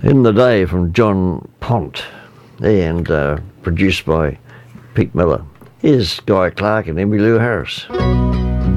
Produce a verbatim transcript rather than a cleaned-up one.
In the Day from John Pont, and uh, produced by Pete Miller. Here's Guy Clark and Emmylou Harris.